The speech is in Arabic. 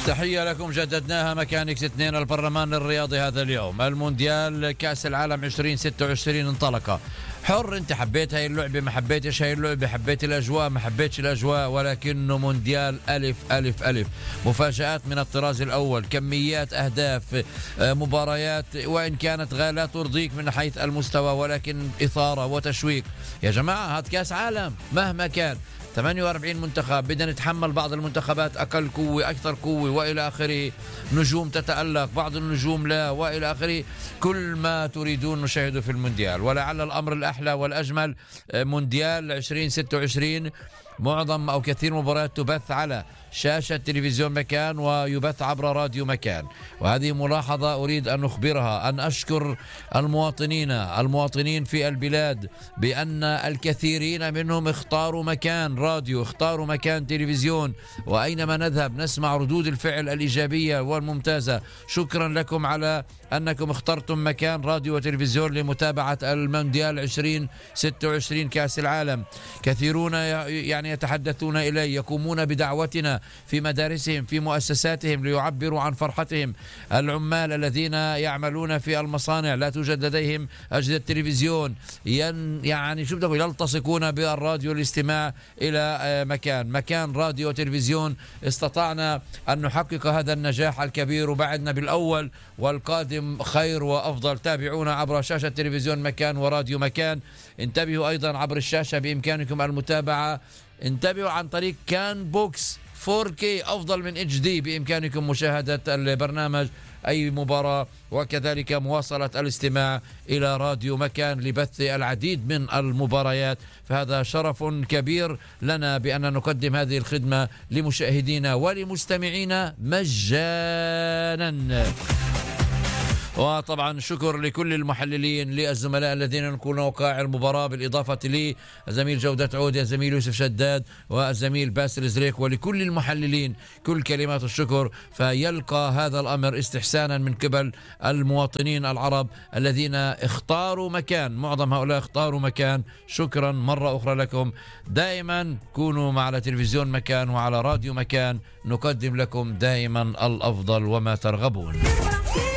تحية لكم، جددناها مكانكس 2. البرلمان الرياضي هذا اليوم. المونديال كأس العالم 2026 انطلق. حر، انت حبيت هاي اللعبة ما حبيتش هاي اللعبة، حبيت الأجواء ما حبيتش الأجواء، ولكنه مونديال ألف ألف ألف. مفاجآت من الطراز الأول، كميات أهداف، مباريات وإن كانت لا ترضيك من حيث المستوى، ولكن إثارة وتشويق. يا جماعة هذا كأس عالم مهما كان، 48 منتخب، بدنا نتحمل بعض المنتخبات أقل قوة أكثر قوة وإلى آخره، نجوم تتألق بعض النجوم لا وإلى آخره. كل ما تريدون نشاهده في المونديال، ولعل الأمر الأحلى والأجمل مونديال 2026 معظم أو كثير مباريات تبث على شاشة تلفزيون مكان ويبث عبر راديو مكان. وهذه ملاحظة أريد أن أخبرها، أن أشكر المواطنين في البلاد بأن الكثيرين منهم اختاروا مكان راديو، اختاروا مكان تلفزيون، وأينما نذهب نسمع ردود الفعل الإيجابية والممتازة. شكرا لكم على أنكم اخترتم مكان راديو وتلفزيون لمتابعة المونديال 2026 كأس العالم. كثيرون يعني يتحدثون إلي، يقومون بدعوتنا في مدارسهم في مؤسساتهم ليعبروا عن فرحتهم. العمال الذين يعملون في المصانع لا توجد لديهم أجهزة تلفزيون، يعني شو بدكم، يلتصقون بالراديو الاستماع إلى مكان راديو وتلفزيون. استطعنا أن نحقق هذا النجاح الكبير، وبعدنا بالأول والقادم خير وأفضل. تابعونا عبر شاشة تلفزيون مكان وراديو مكان. انتبهوا أيضا عبر الشاشة بإمكانكم المتابعة، انتبهوا عن طريق كان بوكس 4K أفضل من HD، بإمكانكم مشاهدة البرنامج أي مباراة، وكذلك مواصلة الاستماع إلى راديو مكان لبث العديد من المباريات. فهذا شرف كبير لنا بأن نقدم هذه الخدمة لمشاهدينا ولمستمعينا مجانا. وطبعا شكر لكل المحللين، للزملاء الذين يكونوا وقائع المباراة، بالإضافة لي الزميل جودة عود، الزميل يوسف شداد، والزميل باسل زريك، ولكل المحللين كل كلمات الشكر. فيلقى هذا الأمر استحسانا من قبل المواطنين العرب الذين اختاروا مكان، معظم هؤلاء اختاروا مكان. شكرا مرة أخرى لكم. دائما كونوا مع تلفزيون مكان وعلى راديو مكان، نقدم لكم دائما الأفضل وما ترغبون.